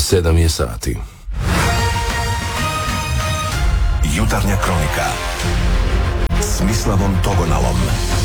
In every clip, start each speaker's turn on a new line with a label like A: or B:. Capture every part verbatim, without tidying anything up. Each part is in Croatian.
A: Sedam je sati.
B: Jutarnja kronika s Mislavom Togonalom.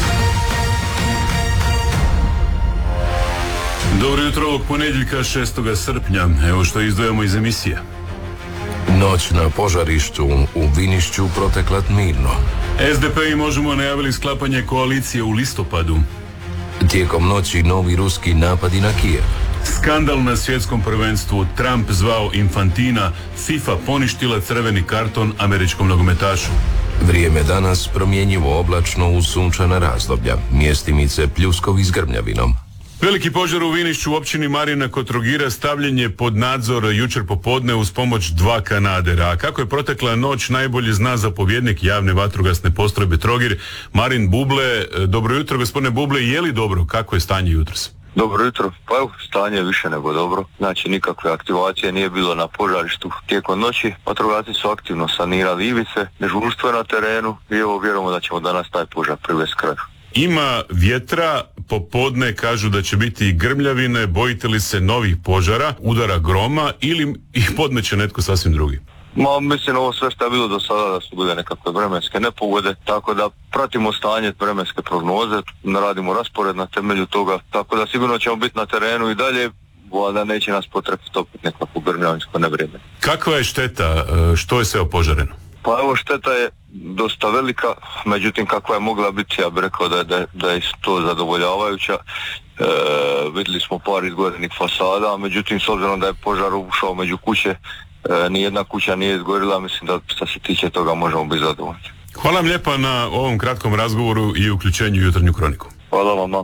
C: Dobro jutro ovog ponedjeljka šestoga srpnja. Evo što izdvajamo iz emisije.
A: Noć na požarištu u Vinišću protekla mirno.
C: es de pe i Možemo najavili sklapanje koalicije u listopadu.
A: Tijekom noći novi ruski napadi na Kijev.
C: Skandal na svjetskom prvenstvu, Trump zvao Infantina, FIFA poništila crveni karton američkom nogometašu.
A: Vrijeme danas promjenjivo oblačno uz sunčana razdoblja, mjestimice pljuskovi s grmljavinom.
C: Veliki požar u Vinišću u općini Marina kod Trogira stavljen je pod nadzor jučer popodne uz pomoć dva kanadera. A kako je protekla noć najbolje zna zapovjednik javne vatrogasne postrojbe Trogir, Marin Buble. Dobro jutro, gospodine Buble, je li dobro? Kako je stanje jutros?
D: Dobro jutro. Pa evo, stanje je više nego dobro. Znači, nikakve aktivacije nije bilo na požarištu tijekom noći. Vatrogasci su aktivno sanirali ivice, dežurstvo je na terenu i evo vjerujemo da ćemo danas taj požar privesti kraju.
C: Ima vjetra, popodne kažu da će biti grmljavine, bojite li se novih požara, udara groma ili ih podmeće netko sasvim drugi?
D: Ma, mislim, ovo sve što je bilo do sada da su bile nekakve vremenske nepogode, tako da pratimo stanje vremenske prognoze, radimo raspored na temelju toga, tako da sigurno ćemo biti na terenu i dalje, da neće nas potrebiti opet nekakvo grmljavinsko nevrijeme.
C: Kakva je šteta, što je sve opožareno?
D: Pa evo, šteta je dosta velika, međutim kakva je mogla biti, ja bih rekao da je, da, da je to zadovoljavajuća. E, vidjeli smo par izgorenih fasada, međutim s obzirom da je požar ušao među kuće, e, nijedna kuća nije izgorila, mislim da što se tiče toga možemo biti zadovoljni.
C: Hvala vam lijepa na ovom kratkom razgovoru i uključenju u jutarnju kroniku.
D: Hvala vam.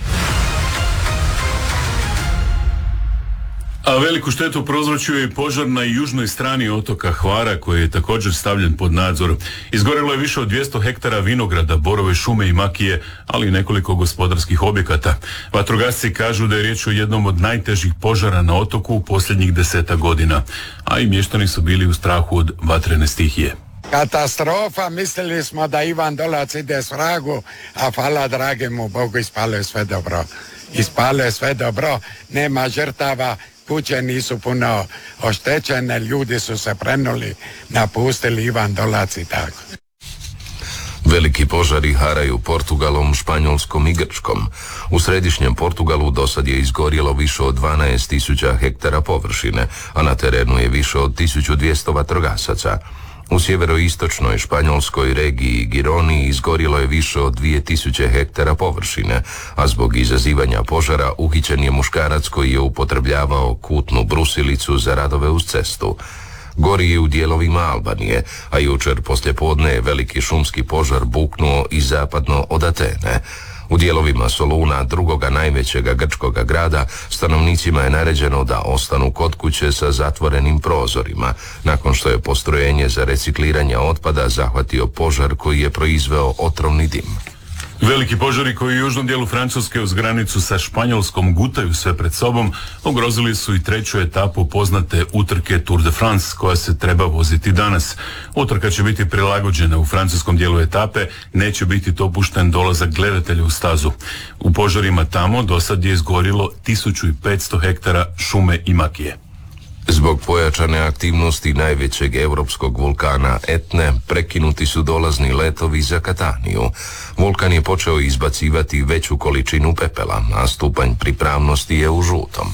C: A veliku štetu prouzročio je požar na južnoj strani otoka Hvara koji je također stavljen pod nadzor. Izgorelo je više od dvjesto hektara vinograda, borove šume i makije, ali i nekoliko gospodarskih objekata. Vatrogasci kažu da je riječ o jednom od najtežih požara na otoku u posljednjih deseta godina, a i mještani su bili u strahu od vatrene stihije.
E: Katastrofa, mislili smo da Ivan Dolac ide s vragu, a hvala dragemu Bogu ispalo je sve dobro. Ispalo je sve dobro, nema žrtava, kuće nisu puno oštećene, ljudi su se prenuli, napustili Ivan Dolac i tako.
A: Veliki požari haraju Portugalom, Španjolskom i Grčkom. U središnjem Portugalu dosad je izgorjelo više od dvanaest tisuća hektara površine, a na terenu je više od tisuću dvjesto vatrogasaca. U sjeveroistočnoj španjolskoj regiji Gironi izgorjelo je više od dvije tisuće hektara površine, a zbog izazivanja požara uhićen je muškarac koji je upotrebljavao kutnu brusilicu za radove uz cestu. Gori je u dijelovima Albanije, a jučer poslijepodne je veliki šumski požar buknuo i zapadno od Atene. U dijelovima Soluna, drugoga najvećega grčkoga grada, stanovnicima je naređeno da ostanu kod kuće sa zatvorenim prozorima, nakon što je postrojenje za recikliranje otpada zahvatio požar koji je proizveo otrovni dim.
C: Veliki požari koji u južnom dijelu Francuske uz granicu sa Španjolskom gutaju sve pred sobom, ugrozili su i treću etapu poznate utrke Tour de France koja se treba voziti danas. Utrka će biti prilagođena u francuskom dijelu etape, neće biti dopušten dolazak gledatelja u stazu. U požarima tamo dosad je izgorilo tisuću petsto hektara šume i makije.
A: Zbog pojačane aktivnosti najvećeg europskog vulkana Etne prekinuti su dolazni letovi za Kataniju. Vulkan je počeo izbacivati veću količinu pepela, a stupanj pripravnosti je u žutom.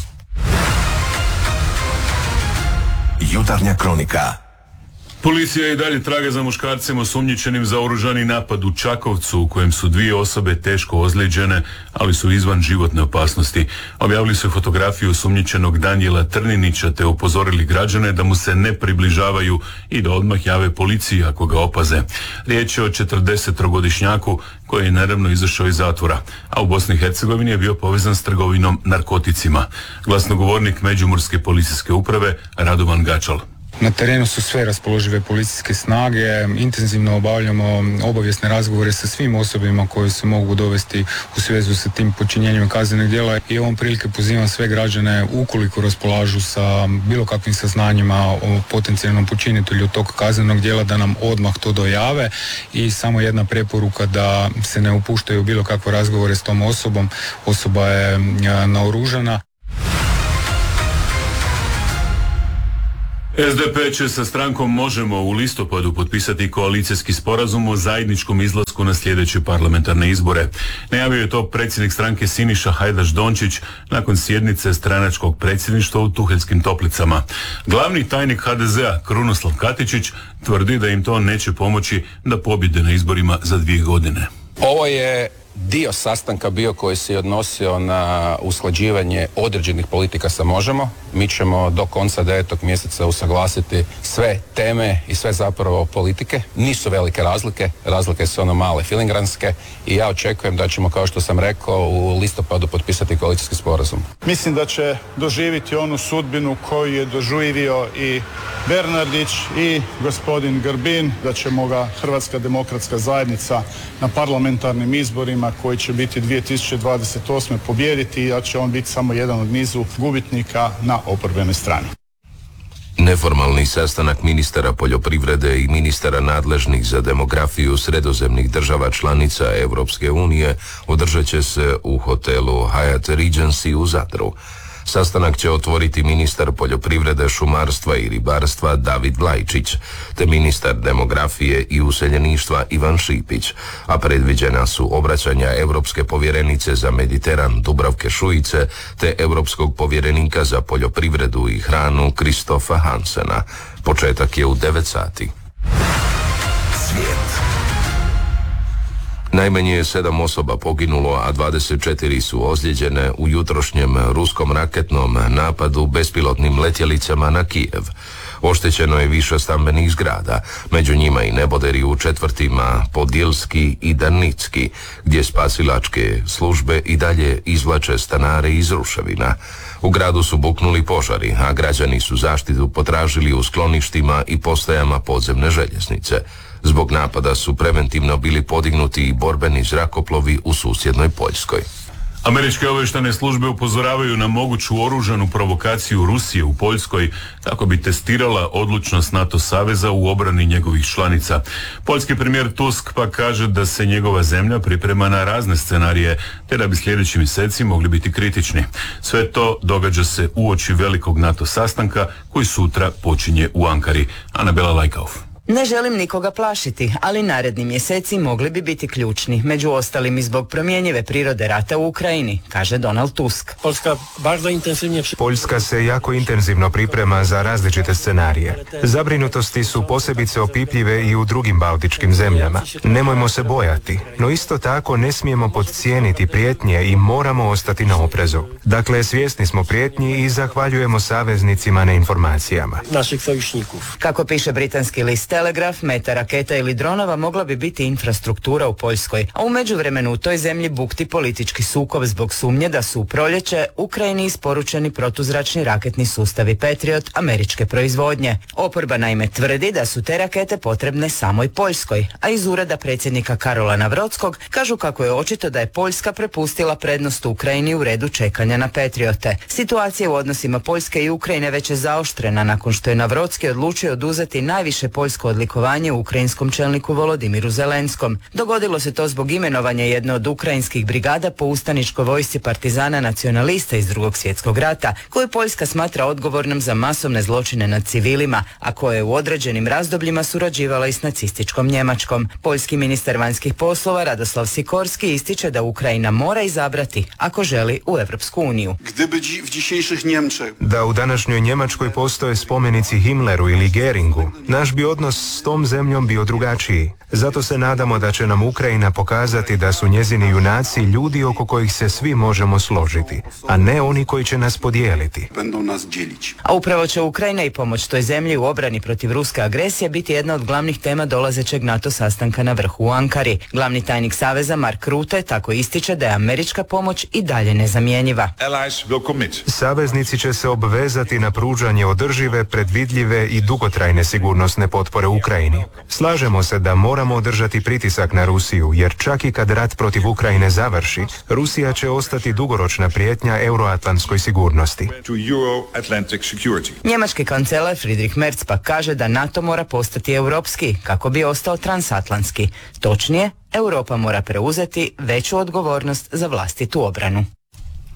B: Jutarnja kronika.
C: Policija i dalje traga za muškarcem osumnjičenim za oružani napad u Čakovcu u kojem su dvije osobe teško ozlijeđene, ali su izvan životne opasnosti. Objavili su fotografiju osumnjičenog Danijela Trninića te upozorili građane da mu se ne približavaju i da odmah jave policiji ako ga opaze. Riječ je o četrdesetogodišnjaku koji je naravno izašao iz zatvora, a u Bosni i Hercegovini je bio povezan s trgovinom narkoticima. Glasnogovornik Međimurske policijske uprave Radovan Gačal.
F: Na terenu su sve raspoložive policijske snage, intenzivno obavljamo obavijesne razgovore sa svim osobama koje se mogu dovesti u svezu sa tim počinjenjem kaznenih djela i ovom prilike pozivam sve građane ukoliko raspolažu sa bilo kakvim saznanjima o potencijalnom počinitelju tog kaznenog djela da nam odmah to dojave i samo jedna preporuka da se ne upuštaju bilo kakve razgovore s tom osobom, osoba je naoružana.
C: es de pe će sa strankom Možemo u listopadu potpisati koalicijski sporazum o zajedničkom izlasku na sljedeće parlamentarne izbore. Najavio je to predsjednik stranke Siniša Hajdaš-Dončić nakon sjednice stranačkog predsjedništva u Tuheljskim Toplicama. Glavni tajnik ha de zea Krunoslav Katičić tvrdi da im to neće pomoći da pobjede na izborima za dvije godine.
G: Ovo je dio sastanka bio koji se odnosio na usklađivanje određenih politika sa Možemo. Mi ćemo do konca devetog mjeseca usaglasiti sve teme i sve zapravo politike. Nisu velike razlike, razlike su ono male filingranske i ja očekujem da ćemo, kao što sam rekao, u listopadu potpisati koalicijski sporazum.
H: Mislim da će doživjeti onu sudbinu koju je doživio i Bernardić i gospodin Grbin, da ćemo ga Hrvatska demokratska zajednica na parlamentarnim izborima koji će biti dvije tisuće dvadeset osme pobijediti i da će on biti samo jedan od nizu gubitnika na oporbenoj strani.
A: Neformalni sastanak ministara poljoprivrede i ministara nadležnih za demografiju sredozemnih država članica Europske unije održat će se u hotelu Hyatt Regency u Zadru. Sastanak će otvoriti ministar poljoprivrede, šumarstva i ribarstva David Vlajčić, te ministar demografije i useljeništva Ivan Šipić, a predviđena su obraćanja Europske povjerenice za Mediteran Dubravke Šuice, te Europskog povjerenika za poljoprivredu i hranu Kristofa Hansena. Početak je u devet sati.
B: Svijet.
A: Najmanje je sedam osoba poginulo, a dvadeset četiri su ozlijeđene u jutrošnjem ruskom raketnom napadu bespilotnim letjelicama na Kijev. Oštećeno je više stambenih zgrada, među njima i neboderi u četvrtima Podilski i Darnicki, gdje spasilačke službe i dalje izvlače stanare iz ruševina. U gradu su buknuli požari, a građani su zaštitu potražili u skloništima i postajama podzemne željeznice. Zbog napada su preventivno bili podignuti i borbeni zrakoplovi u susjednoj Poljskoj.
C: Američke obavještajne službe upozoravaju na moguću oružanu provokaciju Rusije u Poljskoj kako bi testirala odlučnost NATO saveza u obrani njegovih članica. Poljski premijer Tusk pa kaže da se njegova zemlja priprema na razne scenarije, te da bi sljedeći mjeseci mogli biti kritični. Sve to događa se uoči velikog NATO sastanka koji sutra počinje u Ankari. Anabela Lajkauf.
I: Ne želim nikoga plašiti, ali naredni mjeseci mogli bi biti ključni, među ostalim i zbog promjenjive prirode rata u Ukrajini, kaže Donald Tusk.
J: Poljska se jako intenzivno priprema za različite scenarije. Zabrinutosti su posebice opipljive i u drugim baltičkim zemljama. Nemojmo se bojati, no isto tako ne smijemo podcijeniti prijetnje i moramo ostati na oprezu. Dakle, svjesni smo prijetnji i zahvaljujemo saveznicima na informacijama.
I: Kako piše britanski list Telegraf, meta raketa ili dronova mogla bi biti infrastruktura u Poljskoj, a u međuvremenu u toj zemlji bukti politički sukob zbog sumnje da su u proljeće Ukrajini isporučeni protuzračni raketni sustavi Patriot američke proizvodnje. Oporba naime tvrdi da su te rakete potrebne samoj Poljskoj, a iz ureda predsjednika Karola Navrockog kažu kako je očito da je Poljska prepustila prednost Ukrajini u redu čekanja na Patriote. Situacija u odnosima Poljske i Ukrajine već je zaoštrena nakon što je Navrocki odlučio oduzeti najviše poljsko odlikovanje ukrajinskom čelniku Volodimiru Zelenskom. Dogodilo se to zbog imenovanja jedne od ukrajinskih brigada po ustaničkoj vojsci partizana nacionalista iz Drugog svjetskog rata, koju Poljska smatra odgovornom za masovne zločine nad civilima, a koje je u određenim razdobljima surađivala i s nacističkom Njemačkom. Poljski ministar vanjskih poslova Radoslav Sikorski ističe da Ukrajina mora izabrati ako želi u Europsku uniju.
J: Da u današnjoj Njemačkoj postoje spomenici Himmleru ili Geringu, naš bi odnos s tom zemljom bio drugačiji. Zato se nadamo da će nam Ukrajina pokazati da su njezini junaci ljudi oko kojih se svi možemo složiti, a ne oni koji će nas podijeliti.
I: A upravo će Ukrajina i pomoć toj zemlji u obrani protiv ruske agresije biti jedna od glavnih tema dolazećeg NATO sastanka na vrhu u Ankari. Glavni tajnik saveza Mark Rutte tako ističe da je američka pomoć i dalje nezamjenjiva.
J: Saveznici će se obvezati na pružanje održive, predvidljive i dugotrajne sigurnosne potpore Ukrajini. Slažemo se da moramo održati pritisak na Rusiju, jer čak i kad rat protiv Ukrajine završi, Rusija će ostati dugoročna prijetnja euroatlantskoj sigurnosti.
I: Njemački kancelar Friedrich Merz pak kaže da NATO mora postati europski kako bi ostao transatlantski. Točnije, Europa mora preuzeti veću odgovornost za vlastitu obranu.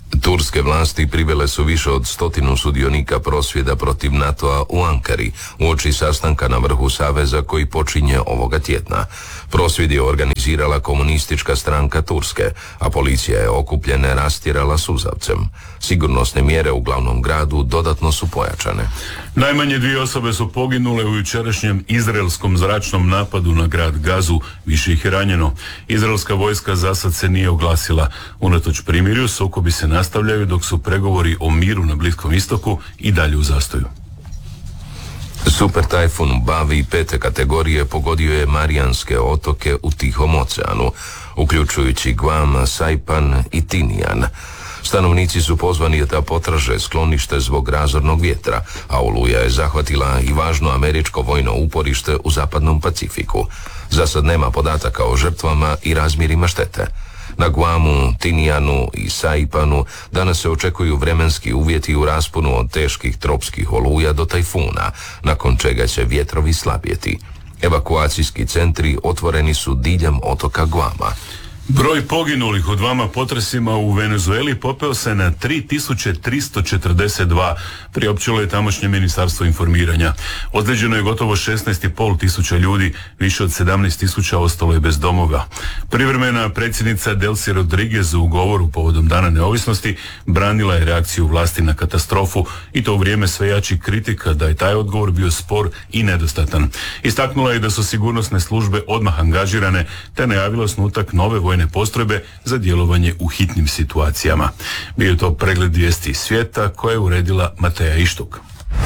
A: Turske vlasti privele su više od stotinu sudionika prosvjeda protiv NATO-a u Ankari uoči sastanka na vrhu Saveza koji počinje ovoga tjedna. Prosvjed je organizirala komunistička stranka Turske, a policija je okupljene rastjerala suzavcem. Sigurnosne mjere u glavnom gradu dodatno su pojačane.
C: Najmanje dvije osobe su poginule u jučerašnjem izraelskom zračnom napadu na grad Gazu, više ih je ranjeno. Izraelska vojska zasad se nije oglasila. Unatoč primirju, sukobi se nastavljaju dok su pregovori o miru na Bliskom istoku i dalje u zastoju.
A: Super tajfun Bavi pete kategorije pogodio je Marijanske otoke u Tihom oceanu, uključujući Guam, Saipan i Tinian. Stanovnici su pozvani da potraže sklonište zbog razornog vjetra, a oluja je zahvatila i važno američko vojno uporište u zapadnom Pacifiku. Za sad nema podataka o žrtvama i razmjerima štete. Na Guamu, Tinianu i Saipanu danas se očekuju vremenski uvjeti u rasponu od teških tropskih oluja do tajfuna, nakon čega će vjetrovi slabjeti. Evakuacijski centri otvoreni su diljem otoka Guama.
C: Broj poginulih u dvama potresima u Venezueli popeo se na tri tisuće tristo četrdeset dva, priopćilo je tamošnje ministarstvo informiranja. Ozlijeđeno je gotovo šesnaest i pol tisuća ljudi, više od sedamnaest tisuća ostalo je bez domova. Privremena predsjednica Delcy Rodriguez u govoru povodom Dana neovisnosti branila je reakciju vlasti na katastrofu i to u vrijeme sve jačih kritika da je taj odgovor bio spor i nedostatan. Istaknula je da su sigurnosne službe odmah angažirane te najavila osnutak nove vojne postrojbe za djelovanje u hitnim situacijama. Bio je to pregled vijesti iz svijeta koje je uredila Mateja Ištuk.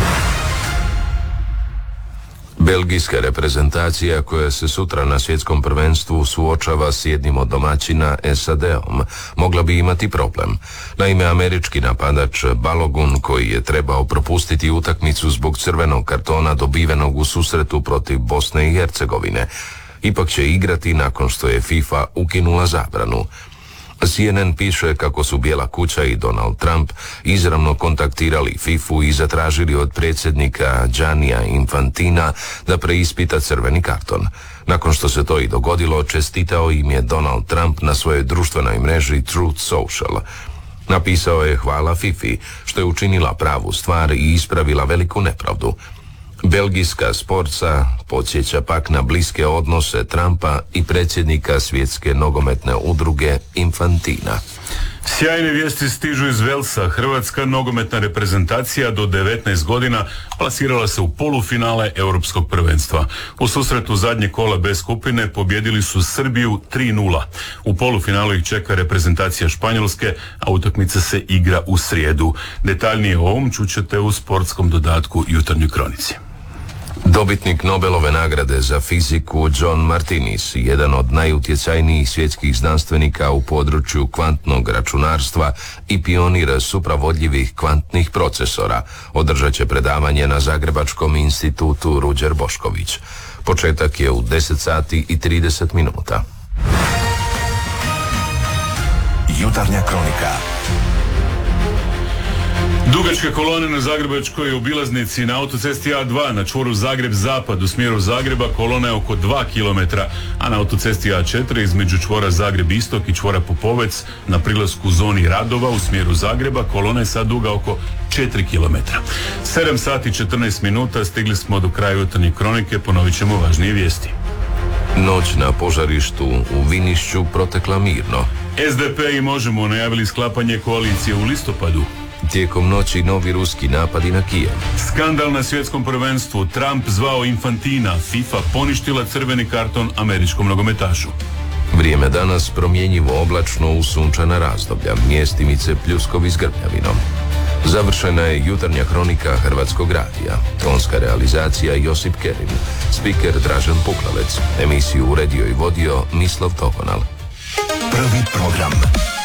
A: Belgijska reprezentacija koja se sutra na svjetskom prvenstvu suočava s jednim od domaćina S A D-om mogla bi imati problem. Naime, američki napadač Balogun, koji je trebao propustiti utakmicu zbog crvenog kartona dobivenog u susretu protiv Bosne i Hercegovine, ipak će igrati nakon što je FIFA ukinula zabranu. C N N piše kako su Bijela kuća i Donald Trump izravno kontaktirali fifu i zatražili od predsjednika Giannija Infantina da preispita crveni karton. Nakon što se to i dogodilo, čestitao im je Donald Trump na svojoj društvenoj mreži Truth Social. Napisao je hvala fifi što je učinila pravu stvar i ispravila veliku nepravdu. Belgijska sportsa podsjeća pak na bliske odnose Trumpa i predsjednika svjetske nogometne udruge Infantina.
C: Sjajne vijesti stižu iz Velsa. Hrvatska nogometna reprezentacija do devetnaest godina plasirala se u polufinale europskog prvenstva. U susretu zadnje kola B skupine pobjedili su Srbiju tri nula. U polufinalu ih čeka reprezentacija Španjolske, a utakmica se igra u srijedu. Detaljnije o ovom čućete u sportskom dodatku Jutarnjoj kronici.
A: Dobitnik Nobelove nagrade za fiziku John Martinis, jedan od najutjecajnijih svjetskih znanstvenika u području kvantnog računarstva i pionira supravodljivih kvantnih procesora, održat će predavanje na Zagrebačkom institutu Ruđer Bošković. Početak je u deset sati i trideset minuta.
B: Jutarnja kronika.
C: Dugačke kolone na zagrebačkoj obilaznici na autocesti A dva na čvoru Zagreb-Zapad u smjeru Zagreba kolona je oko dva kilometra, a na autocesti A četiri između čvora Zagreb-Istok i čvora Popovec na prilasku zoni Radova u smjeru Zagreba kolona je sad duga oko četiri kilometra. sedam sati i četrnaest minuta, stigli smo do kraja Jutarnje kronike, ponovit ćemo važnije vijesti.
A: Noć na požarištu u Vinišću protekla mirno.
C: S D P i Možemo najavili sklapanje koalicije u listopadu.
A: Tijekom noći novi ruski napadi na Kijev.
C: Skandal na svjetskom prvenstvu. Trump zvao Infantina. FIFA poništila crveni karton američkom nogometašu.
A: Vrijeme danas promjenjivo oblačno u sunčana razdoblja, mjestimice pljuskovi s grmljavinom. Završena je Jutarnja kronika Hrvatskog radija. Tonska realizacija Josip Kerin. Spiker Dražen Puklavec. Emisiju uredio i vodio Mislav Tokonal.
B: Prvi program.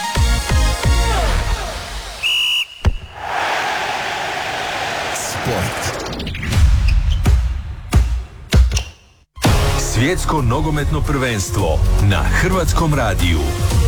K: Svjetsko nogometno prvenstvo na Hrvatskom radiju.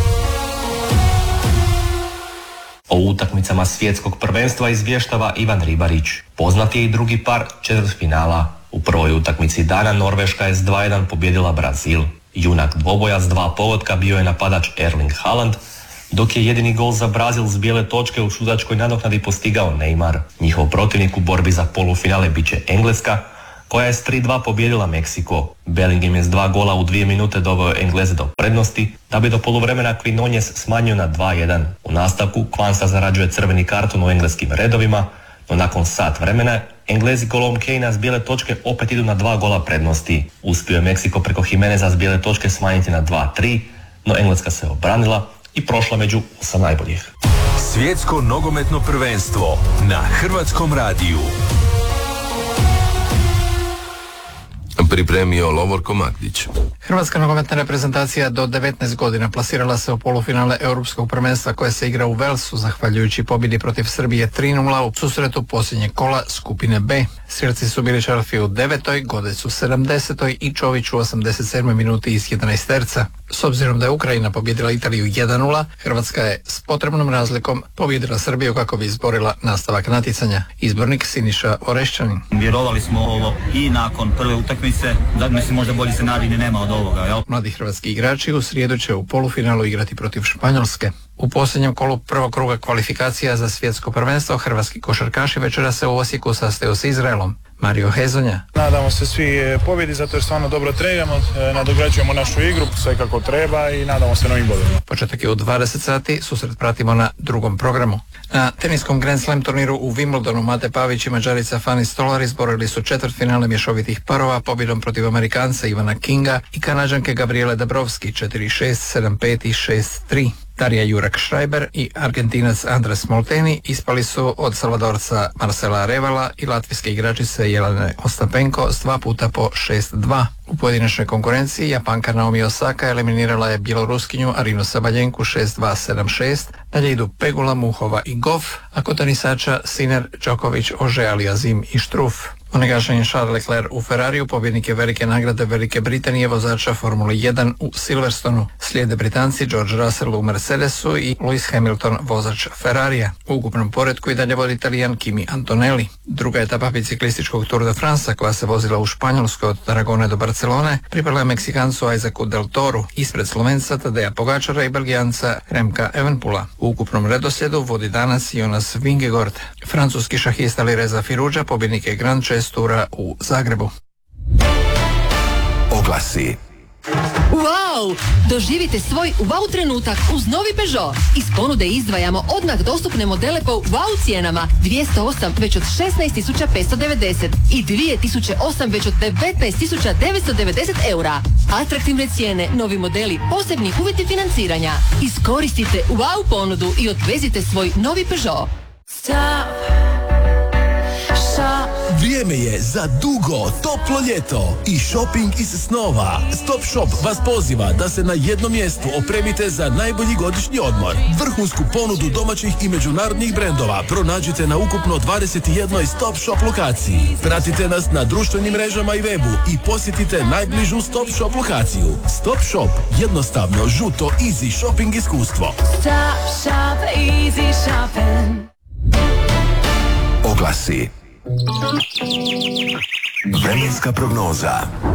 L: O utakmicama svjetskog prvenstva izvještava Ivan Ribarić. Poznat je i drugi par četvrtfinala. U prvoj utakmici dana Norveška je s dva jedan pobjedila Brazil. Junak dvoboja s dva pogotka bio je napadač Erling Haaland, dok je jedini gol za Brazil s bijele točke u sudačkoj nadoknadi postigao Neymar. Njihov protivnik u borbi za polufinale bit će Engleska, koja je s tri dva pobijedila Meksiko. Bellingham je s dva gola u dvije minute doveo Engleze do prednosti, da bi do poluvremena Quinones smanjio na dva jedan. U nastavku Kwanza zarađuje crveni karton u engleskim redovima, no nakon sat vremena Englezi golom Kanea s bijele točke opet idu na dva gola prednosti. Uspio je Meksiko preko Jimeneza s bijele točke smanjiti na dva tri, no Engleska se obranila i prošla među osam najboljih.
K: Svjetsko nogometno prvenstvo na Hrvatskom radiju.
A: Pripremio Lovorko Magdić.
M: Hrvatska nogometna reprezentacija do devetnaest godina plasirala se u polufinale Europskog prvenstva koje se igra u Velsu zahvaljujući pobjedi protiv Srbije tri nula u susretu posljednjeg kola skupine B. Sirci su bili Šarfi u devetoj, Godec u sedamdesetoj i Čović u osamdeset sedmoj minuti iz jedanaesterca. S obzirom da je Ukrajina pobjedila Italiju jedan nula, Hrvatska je s potrebnom razlikom pobjedila Srbiju kako bi izborila nastavak natjecanja. Izbornik Siniša Orešćanin.
N: Vjerovali smo ovo i nakon prve utakmice, da mislim možda bolji scenarij ni nema od ovoga. Jel?
M: Mladi hrvatski igrači u srijedu će u polufinalu igrati protiv Španjolske. U posljednjem kolu prvog kruga kvalifikacija za svjetsko prvenstvo hrvatski košarkaši večera se u Osijeku sastaju s Izraelom. Mario Hezonja.
H: Nadamo se svi pobjedi zato jer stvarno dobro treniramo, nadograđujemo našu igru, sve kako treba i nadamo se novim bodovima.
M: Početak je u dvadeset sati, susret pratimo na drugom programu. Na teniskom Grand Slam turniru u Wimbledonu Mate Pavić i Mađarica Fani Stolar izborili su četvrtfinale mješovitih parova pobjedom protiv Amerikanca Ivana Kinga i Kanađanke Gabriele Dabrowski četiri šest, sedam pet i šest tri. Darija Jurak-Šrajber i Argentinac Andres Molteni ispali su od Salvadorca Marcela Revala i latvijske igračice Jelene Ostapenko s dva puta po šest dva. U pojedinačnoj konkurenciji Japanka Naomi Osaka eliminirala je Bjeloruskinju Arinu Sabaljenku šest dva sedam šest, dalje idu Pegula, Muhova i Goff, a kod tenisača Sinner, Djokovic, Ože, Aliazim i Štruf. Onegašen je Charles Leclerc u Ferrariju, pobjednik je velike nagrade Velike Britanije, vozača Formule jedan u Silverstonu. Slijede Britanci George Russell u Mercedesu i Lewis Hamilton, vozač Ferrarija. U ukupnom poretku i dalje vodi Italijan Kimi Antonelli. Druga etapa biciklističkog Tour de France, koja se vozila u Španjolskoj od Tarragone do Barcelone, pripala je Meksikancu Isaacu Del Toru, ispred Slovenca Tadeja Pogačara i Belgijanca Remka Evenpula. U ukupnom redoslijedu vodi danas Jonas Vingegaard. Francuski šahista Lireza Firuđa, pobjednik je Grand Chess Tura u Zagrebu.
B: Oglasi.
O: Wow! Doživite svoj wow trenutak uz novi Peugeot. Iz ponude izdvajamo odmah dostupne modele po wow cijenama. dvjesto osam već od šesnaest tisuća petsto devedeset i dvije tisuće osam već od devetnaest tisuća devetsto devedeset eura. Atraktivne cijene, novi modeli, posebni uvjeti financiranja. Iskoristite wow ponudu i odvezite svoj novi Peugeot.
P: Stop. Vrijeme je za dugo, toplo ljeto i shopping iz snova. Stop Shop vas poziva da se na jednom mjestu opremite za najbolji godišnji odmor. Vrhunsku ponudu domaćih i međunarodnih brendova pronađite na ukupno dvadeset jednoj Stop Shop lokaciji. Pratite nas na društvenim mrežama i webu i posjetite najbližu Stop Shop lokaciju. Stop Shop, jednostavno, žuto, easy shopping iskustvo.
B: Stop Shop, easy shopping. Oglasi. Vremenska prognoza.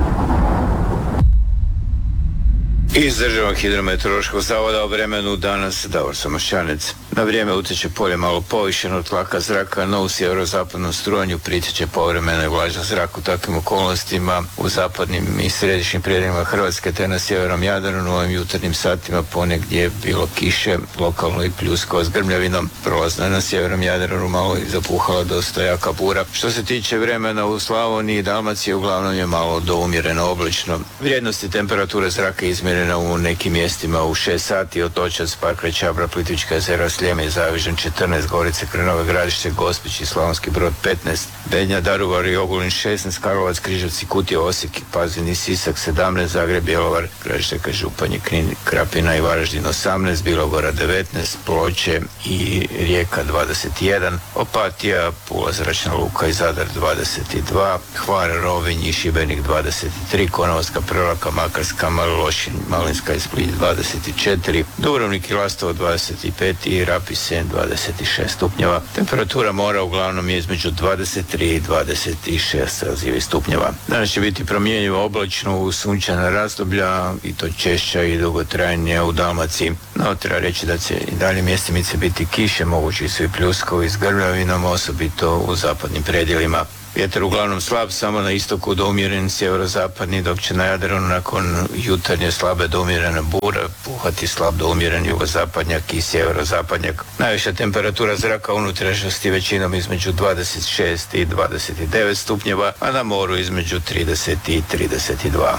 Q: Iz Državnog hidrometeorološkog zavoda o vremenu danas Davor Samošćanec. Na vrijeme utječe polje malo povišeno od tlaka zraka, no u sjeverozapadnom strujanju pritječe povremeno i vlažan zrak. U takvim okolnostima u zapadnim i središnjim predjelima Hrvatske te na sjevernom Jadranu u ovim jutarnjim satima ponegdje je bilo kiše, lokalno i pljuskao s grmljavinom. Prolazno je na sjevernom Jadranu malo i zapuhala dosta jaka bura. Što se tiče vremena u Slavoniji i Dalmaciji, uglavnom je malo do umjereno oblično. Vrijednosti temperature zraka izmjerene u nekim mjestima u šest sati, Otočac, Park Čabra, Plitvička jezera, Sljeme i Zavižan četrnaest, Gorice, Krnove, Gradište, Gospić i Slavonski Brod petnaest, Bednja, Daruvar i Ogulin šesnaest, Karlovac, Križevci, Kutija, Osijek, Pazin i Sisak sedamnaest, Zagreb, Bjelovar, Gradište, Županje, Knin, Krapina i Varaždin osamnaest, Bilogora devetnaest, Ploče i Rijeka dvadeset jedan, Opatija, Pula, Zračna luka i Zadar dvadeset dva, Hvar, Rovinj i Šibenik dvadeset tri, Konavolska, Prevlaka, Makarska, Lošinj, Malinska i Split dvadeset četiri, Dubrovnik i Lastovo dvadeset pet i Rab i Sen dvadeset šest stupnjeva. Temperatura mora uglavnom je između dvadeset tri i dvadeset šest Celzijevih stupnjeva. Danas će biti promjenjivo oblačno u sunčana razdoblja i to češća i dugotrajnija u Dalmaciji. No, treba reći da će i dalje mjestimice biti kiše, mogući su i pljuskovi s grmljavinom, osobito u zapadnim predjelima. Vjetar uglavnom slab, samo na istoku do umjeren sjeverozapadni, dok će na Jadranu nakon jutarnje slabe do umjerene bure puhati slab do umjeren jugozapadnjak i sjeverozapadnjak. Najviša temperatura zraka u unutrašnjosti većinom između dvadeset šest i dvadeset devet stupnjeva, a na moru između trideset i trideset dva.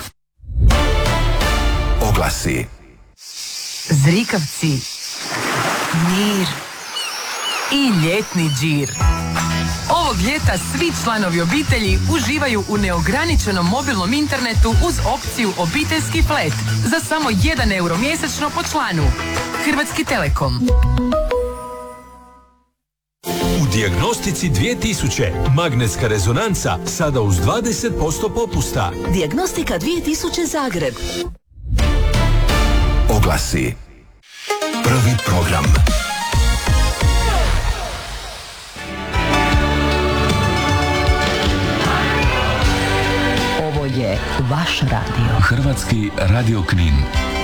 B: Oglasi.
R: Zrikavci, mir i ljetni džir. Ovog ljeta svi članovi obitelji uživaju u neograničenom mobilnom internetu uz opciju obiteljski flat za samo jedan euro mjesečno po članu. Hrvatski Telekom.
K: U Dijagnostici dvije tisuće magnetska rezonanca sada uz dvadeset posto popusta.
S: Dijagnostika dvije tisuće Zagreb.
B: Oglasi. Prvi program.
S: Ovo je vaš radio.
K: Hrvatski radio Knin.